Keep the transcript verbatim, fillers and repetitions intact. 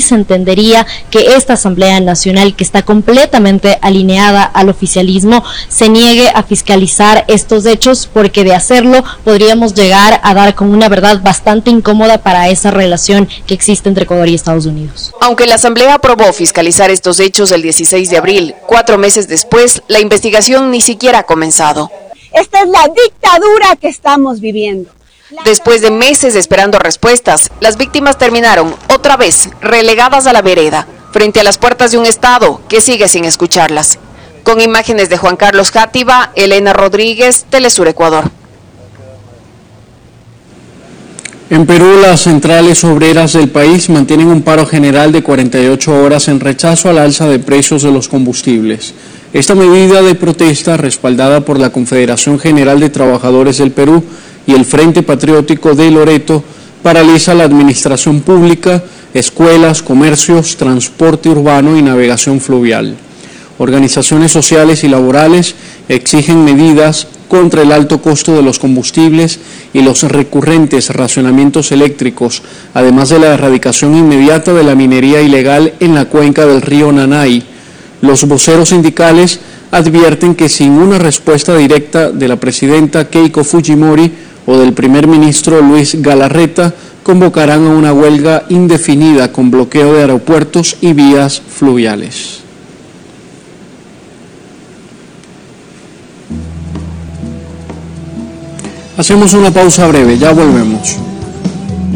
se entendería que esta Asamblea Nacional, que está completamente alineada al oficialismo, se niegue a fiscalizar estos hechos, porque de hacerlo podríamos llegar a dar con una verdad bastante incómoda para esa relación que existe entre Ecuador y Estados Unidos. Aunque la Asamblea aprobó fiscalizar estos hechos el dieciséis de abril, cuatro meses después, la investigación ni siquiera ha comenzado. Esta es la dictadura que estamos viviendo. Después de meses esperando respuestas, las víctimas terminaron otra vez relegadas a la vereda, frente a las puertas de un Estado que sigue sin escucharlas. Con imágenes de Juan Carlos Játiva, Elena Rodríguez, Telesur Ecuador. En Perú, las centrales obreras del país mantienen un paro general de cuarenta y ocho horas en rechazo al alza de precios de los combustibles. Esta medida de protesta, respaldada por la Confederación General de Trabajadores del Perú y el Frente Patriótico de Loreto, paraliza la administración pública, escuelas, comercios, transporte urbano y navegación fluvial. Organizaciones sociales y laborales exigen medidas contra el alto costo de los combustibles y los recurrentes racionamientos eléctricos, además de la erradicación inmediata de la minería ilegal en la cuenca del río Nanay. Los voceros sindicales advierten que sin una respuesta directa de la presidenta Keiko Fujimori o del primer ministro Luis Galarreta, convocarán a una huelga indefinida con bloqueo de aeropuertos y vías fluviales. Hacemos una pausa breve, ya volvemos.